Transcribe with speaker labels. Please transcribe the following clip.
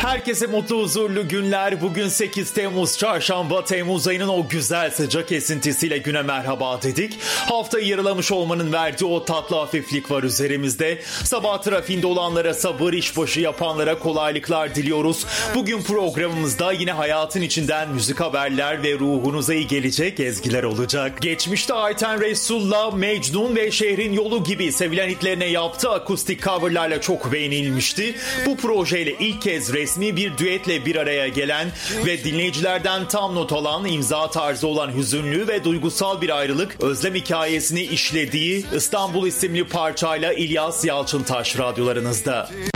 Speaker 1: Herkese mutlu huzurlu günler. Bugün 8 Temmuz Çarşamba. Temmuz ayının o güzel sıcak esintisiyle güne merhaba dedik. Haftayı yarılamış olmanın verdiği o tatlı hafiflik var üzerimizde. Sabah trafiğinde olanlara sabır, işbaşı yapanlara kolaylıklar diliyoruz. Bugün programımızda yine hayatın içinden müzik haberler ve ruhunuza iyi gelecek ezgiler olacak. Geçmişte Ayten Resul'la Mecnun ve Şehrin Yolu gibi sevilen hitlerine yaptığı akustik coverlarla çok beğenilmişti. Bu projeyle ilk kez resmi bir düetle bir araya gelen ve dinleyicilerden tam not alan, imza tarzı olan hüzünlü ve duygusal bir ayrılık özlem hikayesini işlediği İstanbul isimli parçayla İlyas Yalçıntaş radyolarınızda.